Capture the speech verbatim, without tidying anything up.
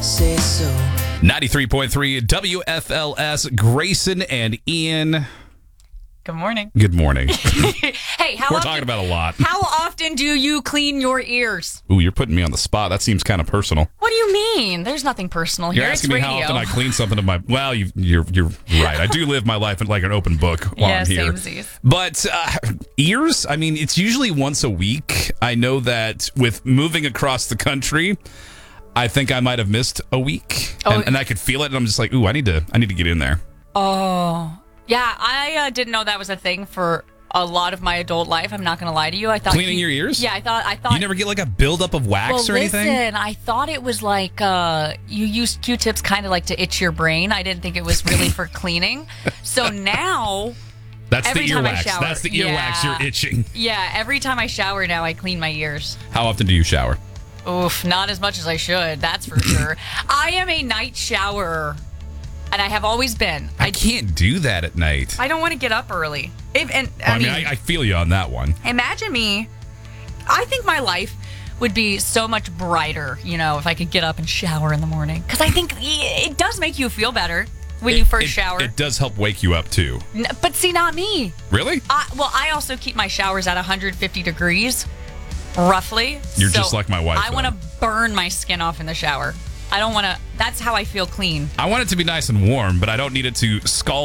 say so. ninety-three point three W F L S, Grayson and Ian. Good morning. Good morning. Hey, how We're often, talking about a lot. How often do you clean your ears? Ooh, you're putting me on the spot. That seems kind of personal. What do you mean? There's nothing personal here. You're asking it's me radio. how often I clean something of my... Well, you, you're you're right. I do live my life like an open book while Yeah, I'm here. samesies. But uh, ears, I mean, it's usually once a week. I know that with moving across the country, I think I might have missed a week. Oh. And, and I could feel it, and I'm just like, ooh, I need to, I need to get in there. Oh. Yeah, I uh, didn't know that was a thing for a lot of my adult life. I'm not going to lie to you. I thought Cleaning you, your ears? Yeah, I thought I thought You never get like a buildup of wax well, or anything? listen, I thought it was like uh, you use Q-tips kind of like to itch your brain. I didn't think it was really for cleaning. So now, That's every the time I earwax. shower- That's the earwax. Yeah. You're itching. yeah, every time I shower now, I clean my ears. How often do you shower? Oof, not as much as I should. That's for sure. I am a night showerer, and I have always been. I can't do that at night. I don't want to get up early. If, and I, I mean, mean, I, I feel you on that one. imagine me. I think my life would be so much brighter, you know, if I could get up and shower in the morning. Because I think it does make you feel better when It- you first it- shower. It does help wake you up, too. N- but see, not me. Really? I, well, I also keep my showers at one hundred fifty degrees, roughly. You're So just like my wife, I want to then. burn my skin off in the shower. I don't want to. That's how I feel clean. I want it to be nice and warm, but I don't need it to scald